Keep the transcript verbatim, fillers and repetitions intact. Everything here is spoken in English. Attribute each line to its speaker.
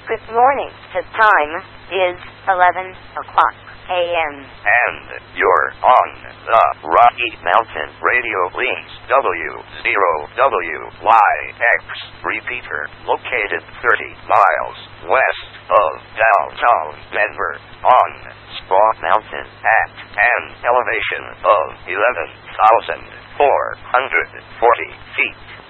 Speaker 1: Good morning. The time is eleven o'clock a m
Speaker 2: And you're on the Rocky Mountain Radio Links W zero W Y X repeater, located thirty miles west of downtown Denver, on Squaw Mountain at an elevation of eleven thousand four hundred forty feet.